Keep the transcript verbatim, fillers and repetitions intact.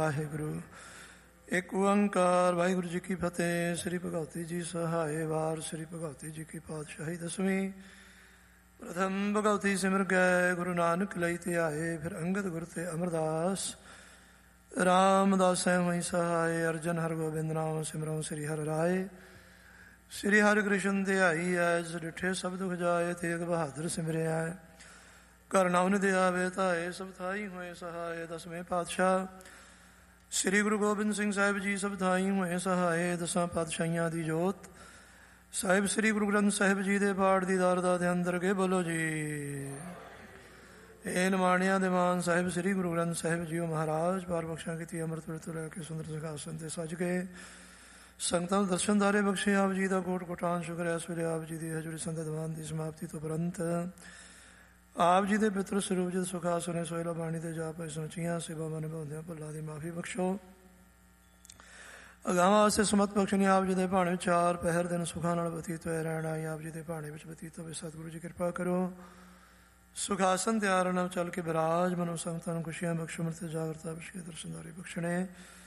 ਵਾਹਿਗੁਰੂ। ਇੱਕ ਓੰਕਾਰ ਵਾਹਿਗੁਰੂ ਜੀ ਕੀ ਫਤਿਹ। ਸ੍ਰੀ ਭਗਵਤੀ ਜੀ ਸਹਾਏ ਵਾਰ। ਸ੍ਰੀ ਭਗਵਤੀ ਜੀ ਕੀ ਪਾਤਸ਼ਾਹੀ ਦਸਵੀਂ। ਪ੍ਰਥਮ ਭਗਵਤੀ ਸਿਮਰ ਗਏ ਗੁਰੂ ਨਾਨਕ ਲਈ ਧਿਆਏ। ਫਿਰ ਅੰਗਦ ਗੁਰ ਤੇ ਅਮਰਦਾਸ ਰਾਮਦਾਸੈ ਹੋਈ ਸਹਾਏ। ਅਰਜਨ ਹਰ ਗੋਬਿੰਦ ਨਾਮ ਸਿਮਰਉ ਸ੍ਰੀ ਹਰਿ ਰਾਏ। ਸ੍ਰੀ ਹਰਿ ਕ੍ਰਿਸ਼ਨ ਧਿਆਈ ਐਸ ਡਿਠੇ ਸਭ ਦੁਖ ਜਾਏ। ਤੇਗ ਬਹਾਦਰ ਸਿਮਰਿਆ ਘਰ ਨਵਨ ਦਿਆਵੇ ਧਾਏ। ਸਭ ਥਾਈ ਹੋਏ ਸਹਾਏ। ਦਸਵੇਂ ਪਾਤਸ਼ਾਹ ਸ੍ਰੀ ਗੁਰੂ ਗੋਬਿੰਦ ਸਿੰਘ ਸਾਹਿਬ ਜੀ ਸਭ ਥਾਈ ਹੋਏ ਸਹਾਏ। ਦਸਾਂ ਪਾਤਸ਼ਾਹੀਆਂ ਦੀ ਜੋਤ ਸਾਹਿਬ ਸ੍ਰੀ ਗੁਰੂ ਗ੍ਰੰਥ ਸਾਹਿਬ ਜੀ ਦੇ ਪਾਠ ਦੀ ਦਾਰ ਦਾ ਧਿਆਨ ਦਰਗੇ ਬੋਲੋ ਜੀ। ਇਹ ਨਿਮਾਣਿਆਂ ਦੇ ਮਾਨ ਸਾਹਿਬ ਸ੍ਰੀ ਗੁਰੂ ਗ੍ਰੰਥ ਸਾਹਿਬ ਜੀਓ ਮਹਾਰਾਜ ਪਾਰ ਬਖਸ਼ਾਂ ਕੀਤੀ ਅੰਮ੍ਰਿਤ ਵੇਲੇ ਤੋਂ ਲੈ ਕੇ ਸੁੰਦਰ ਸਿੰਘਾਸਨ ਤੇ ਸੱਜ ਕੇ ਸੰਗਤਾਂ ਨੂੰ ਦਰਸ਼ਨਦਾਰੇ ਬਖਸ਼ੇ। ਆਪ ਜੀ ਦਾ ਕੋਟ ਕੋਟਾਨ ਸ਼ੁਕਰ ਹੈ। ਇਸ ਵੇਲੇ ਆਪ ਜੀ ਦੀ ਹਜ਼ੂਰੀ ਸੰਤ ਦੀਵਾਨ ਦੀ ਸਮਾਪਤੀ ਤੋਂ ਉਪਰੰਤ ਆਪ ਜੀ ਦੇ ਪਿੱਤਰ ਸਰੂਪ ਜਦ ਸੁਖਾਸਨੇ ਸੋਇਲਾ ਬਾਣੀ ਦੇ ਜਾਪ ਸੋਚੀਆਂ ਸੇਵਾਵਾਂ ਨਿਭਾਉਂਦਿਆਂ ਭੁੱਲਾਂ ਦੀ ਮਾਫੀ ਬਖਸ਼ੋ। ਅਗਾਵਾਂ ਵਾਸਤੇ ਸਮਤ ਬਖਸ਼ਣੀ। ਆਪ ਜੀ ਦੇ ਭਾਣੇ ਵਿੱਚ ਚਾਰ ਪਹਿਰ ਦਿਨ ਸੁਖਾਂ ਨਾਲ ਬਤੀਤ ਹੋਏ ਰਹਿਣਾ। ਆਪ ਜੀ ਦੇ ਭਾਣੇ ਵਿੱਚ ਬਤੀਤ ਹੋਵੇ ਸਤਿਗੁਰੂ ਜੀ ਕਿਰਪਾ ਕਰੋ। ਸੁਖਾਸਨ ਤਿਆਰ ਨਾਲ ਚੱਲ ਕੇ ਬਿਰਾਜ ਮਨੋ ਸੰਗਤਾਂ ਨੂੰ ਖੁਸ਼ੀਆਂ ਬਖਸ਼ੋ। ਮਰਤੇ ਜਾਗਰਤਾ ਬਖਸ਼ੇ ਦਰਸ਼ਨਦਾਰੇ ਬਖਸ਼ਣੇ।